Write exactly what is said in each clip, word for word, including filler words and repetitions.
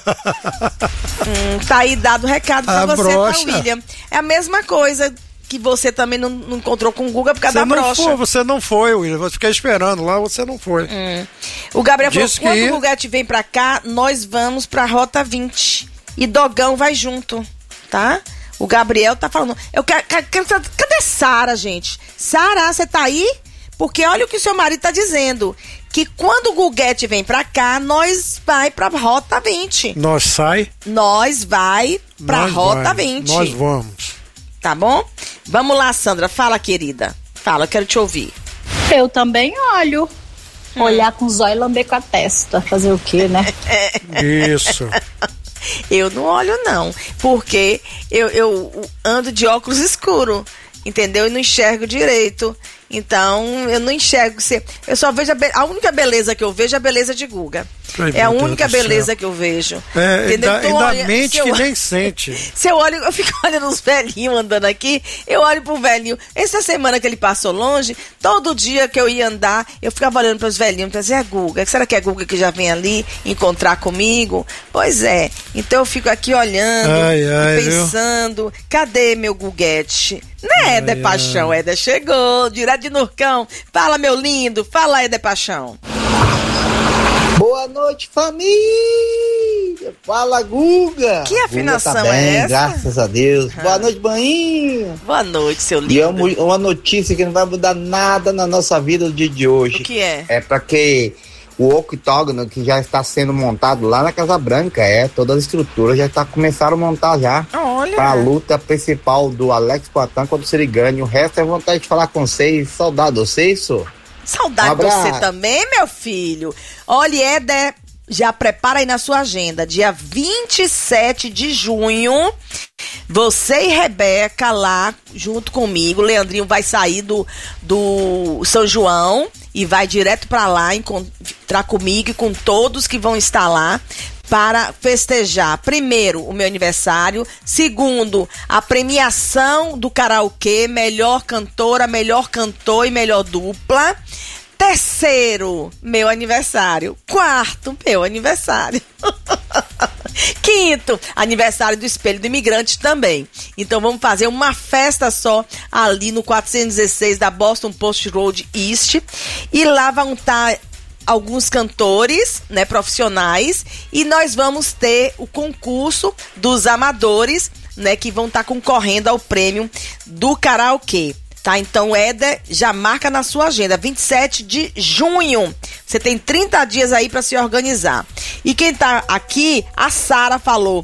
hum, tá aí dado o recado pra a você, brocha. tá, William? É a mesma coisa que você também não, não encontrou com o Guga por causa você da não brocha. Foi, você não foi, William. Eu fiquei esperando lá, você não foi. Hum. O Gabriel Disse falou, quando que... o Guguete vem pra cá, nós vamos pra Rota vinte. E Dogão vai junto, tá? O Gabriel tá falando. Eu quero, quero, quero cadê Sara, gente? Sara, você tá aí? Porque olha o que o seu marido tá dizendo. Que quando o Guguete vem pra cá, nós vai pra Rota vinte. Nós sai? Nós vai pra nós Rota vai. vinte. Nós vamos. Tá bom? Vamos lá, Sandra. Fala, querida. Fala, eu quero te ouvir. Eu também olho. Hum. Olhar com os olhos e lamber com a testa. Fazer o quê, né? Isso. Eu não olho, não. Porque eu, eu ando de óculos escuros. Entendeu? E não enxergo direito. Então, eu não enxergo. Eu só vejo a, be- a única beleza que eu vejo é a beleza de Guga. Ai, é a Deus única do beleza céu. que eu vejo. É, entendeu? ainda, Então, ainda olha, mente eu, que nem sente. Se eu olho, eu fico olhando os velhinhos andando aqui, eu olho pro velhinho. Essa semana que ele passou longe, todo dia que eu ia andar, eu ficava olhando pros velhinhos, pra dizer, é Guga, será que é Guga que já vem ali encontrar comigo? Pois é, então eu fico aqui olhando, ai, ai, e pensando, viu? Cadê meu Guguete? Né, Éder Paixão? Éder chegou, direto de Nurcão. Fala, meu lindo, fala, Éder Paixão. Boa noite, família! Fala, Guga! Que afinação Guga tá bem, é essa? Graças a Deus. Ah. Boa noite, Bainho! Boa noite, seu lindo. E é uma, uma notícia que não vai mudar nada na nossa vida no dia de hoje. O que é? É pra que o octógono que já está sendo montado lá na Casa Branca, é, toda a estrutura já está começando a montar já. Olha! Para a luta principal do Alex Poitin contra o Sirigane. O resto é vontade de falar com vocês, saudade vocês, só. Saudade de você também, meu filho. Olha, Éder, já prepara aí na sua agenda. Dia vinte e sete de junho, você e Rebeca lá, junto comigo. O Leandrinho vai sair do, do São João e vai direto pra lá encontrar comigo e com todos que vão estar lá para festejar, primeiro, o meu aniversário, segundo, a premiação do karaokê, melhor cantora, melhor cantor e melhor dupla, terceiro, meu aniversário, quarto, meu aniversário, quinto, aniversário do Espelho do Imigrante também. Então vamos fazer uma festa só ali no quatrocentos e dezesseis da Boston Post Road East, e lá vão estar alguns cantores, né, profissionais, e nós vamos ter o concurso dos amadores, né, que vão estar tá concorrendo ao prêmio do karaokê, tá? Então, Éder, já marca na sua agenda, vinte e sete de junho. Você tem trinta dias aí para se organizar. E quem tá aqui, a Sara falou.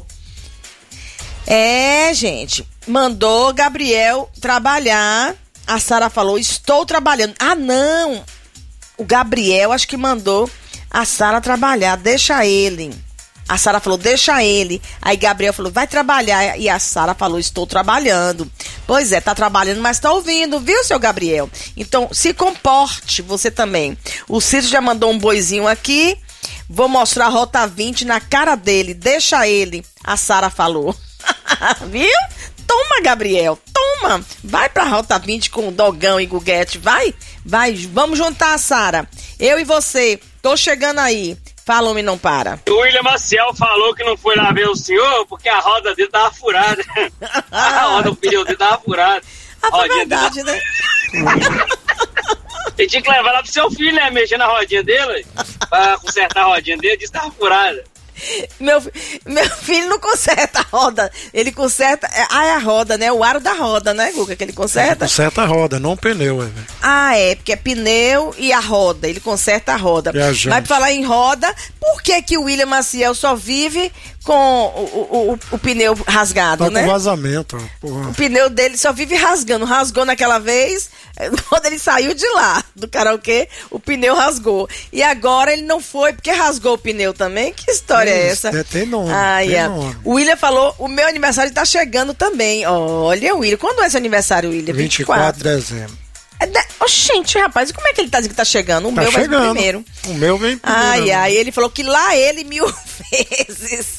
É, gente, mandou Gabriel trabalhar. A Sara falou, estou trabalhando. Ah, não! O Gabriel, acho que mandou a Sara trabalhar, deixa ele. A Sara falou, deixa ele. Aí Gabriel falou, vai trabalhar. E a Sara falou, estou trabalhando. Pois é, tá trabalhando, mas tá ouvindo, viu, seu Gabriel? Então, se comporte, você também. O Ciro já mandou um boizinho aqui. Vou mostrar a Rota vinte na cara dele, deixa ele. A Sara falou. Viu? Toma, Gabriel, toma. Vai pra Rota vinte com o Dogão e Guguete, vai. Vai, vamos juntar, Sara. Eu e você, tô chegando aí. Fala, homem, não para. O William Maciel falou que não foi lá ver o senhor porque a roda dele tava furada. A roda, o pneu dele tava furado. Ah, é verdade, dele... né? Ele tinha que levar lá pro seu filho, né? Mexer na rodinha dele, pra consertar a rodinha dele, disse que tava furada. Meu, meu filho não conserta a roda, ele conserta, ah, é a roda, né? O aro da roda, né, Guga, que ele conserta? Ele conserta a roda, não o pneu, é. Ah, é, porque é pneu e a roda, ele conserta a roda. Mas pra falar em roda, por que que o William Maciel só vive com o, o, o, o pneu rasgado, tá, né? Com vazamento, porra. O pneu dele só vive rasgando, rasgou naquela vez, quando ele saiu de lá, do karaokê, o pneu rasgou. E agora ele não foi, porque rasgou o pneu também? Que história é, é essa? É, tem nome, ah, tem yeah. nome. O William falou, o meu aniversário tá chegando também. Olha, William, quando é seu aniversário, William? vinte e quatro de dezembro. É de... Oxente, rapaz, como é que ele tá dizendo que tá chegando? O tá meu chegando. vai vir primeiro. O meu vem primeiro. Ai, ai, ele falou que lá ele mil vezes.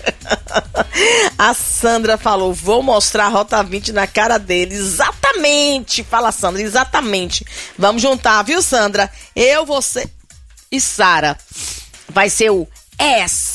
A Sandra falou, vou mostrar a Rota vinte na cara dele. Exatamente, fala Sandra, exatamente. Vamos juntar, viu, Sandra? Eu, você e Sara. Vai ser o S